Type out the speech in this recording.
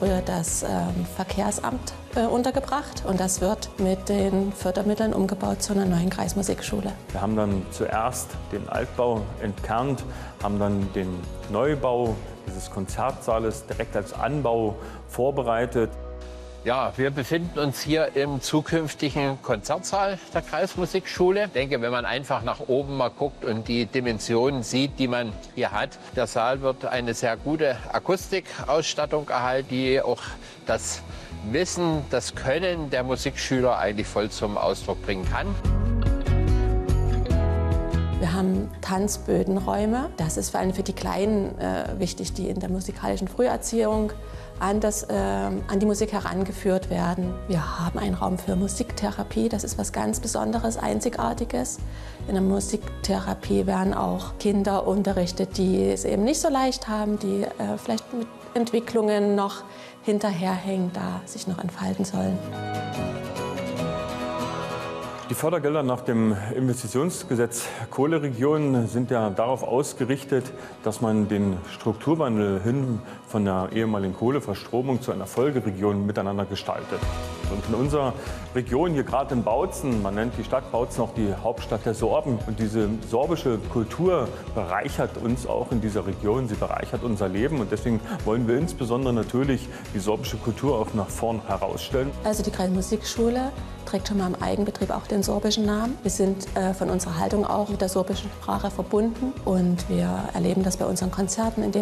früher das Verkehrsamt untergebracht und das wird mit den Fördermitteln umgebaut zu einer neuen Kreismusikschule. Wir haben dann zuerst den Altbau entkernt, haben dann den Neubau dieses Konzertsaales direkt als Anbau vorbereitet. Ja, wir befinden uns hier im zukünftigen Konzertsaal der Kreismusikschule. Ich denke, wenn man einfach nach oben mal guckt und die Dimensionen sieht, die man hier hat, der Saal wird eine sehr gute Akustikausstattung erhalten, die auch das Wissen, das Können der Musikschüler eigentlich voll zum Ausdruck bringen kann. Wir haben Tanzbödenräume. Das ist vor allem für die Kleinen wichtig, die in der musikalischen Früherziehung an die Musik herangeführt werden. Wir haben einen Raum für Musiktherapie. Das ist was ganz Besonderes, Einzigartiges. In der Musiktherapie werden auch Kinder unterrichtet, die es eben nicht so leicht haben, die vielleicht mit Entwicklungen noch hinterherhängen, da sich noch entfalten sollen. Die Fördergelder nach dem Investitionsgesetz Kohleregionen sind ja darauf ausgerichtet, dass man den Strukturwandel hin von der ehemaligen Kohleverstromung zu einer Folgeregion miteinander gestaltet. Und in unserer Region, hier gerade in Bautzen, man nennt die Stadt Bautzen auch die Hauptstadt der Sorben. Und diese sorbische Kultur bereichert uns auch in dieser Region, sie bereichert unser Leben. Und deswegen wollen wir insbesondere natürlich die sorbische Kultur auch nach vorn herausstellen. Also die Kreismusikschule trägt schon mal im Eigenbetrieb auch den sorbischen Namen. Wir sind von unserer Haltung auch mit der sorbischen Sprache verbunden und wir erleben das bei unseren Konzerten, indem